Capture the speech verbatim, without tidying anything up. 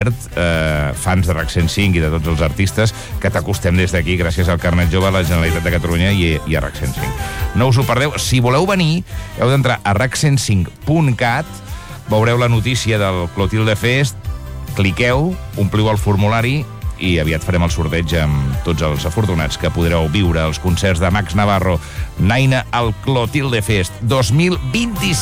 Eh, fans de RAC cent cinc i de tots els artistes, que t'acostem des d'aquí gràcies al Carnet Jove a la Generalitat de Catalunya i, i a RAC cent cinc. No us ho perdeu. Si voleu venir, heu d'entrar a rac cent cinc punt cat, veureu la notícia del Clotilde Fest, cliqueu, ompliu el formulari i aviat farem el sorteig amb tots els afortunats que podreu viure els concerts de Max Navarro, Naina al Clotilde Fest dos mil vint-i-cinc.